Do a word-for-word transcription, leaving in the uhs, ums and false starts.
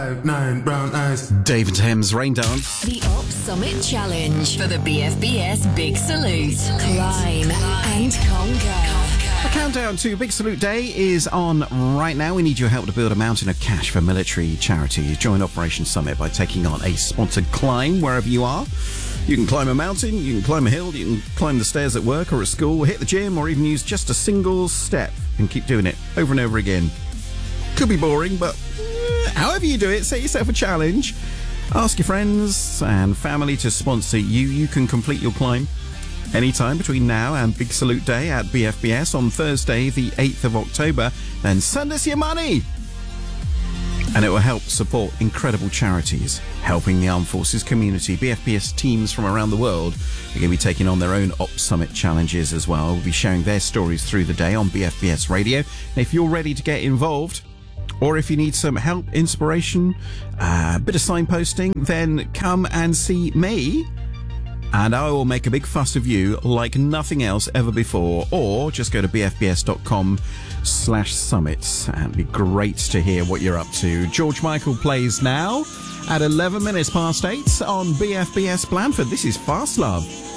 Nine brown eyes. David Thames Rain Dance. The Op Summit Challenge for the B F B S Big Salute. Climb and conquer. The countdown to Big Salute Day is on right now. We need your help to build a mountain of cash for military charities. Join Operation Summit by taking on a sponsored climb wherever you are. You can climb a mountain, you can climb a hill, you can climb the stairs at work or at school, hit the gym, or even use just a single step and keep doing it over and over again. Could be boring, but eh, however you do it, set yourself a challenge. Ask your friends and family to sponsor you. You can complete your climb anytime between now and Big Salute Day at B F B S on Thursday, the eighth of October. Then send us your money! And it will help support incredible charities helping the armed forces community. B F B S teams from around the world are going to be taking on their own Op Summit challenges as well. We'll be sharing their stories through the day on B F B S Radio. And if you're ready to get involved, or if you need some help, inspiration, a uh, bit of signposting, then come and see me. And I will make a big fuss of you like nothing else ever before. Or just go to bfbs.com slash summits. And it'd be great to hear what you're up to. George Michael plays now at eleven minutes past eight on B F B S Blandford. This is Fast Love.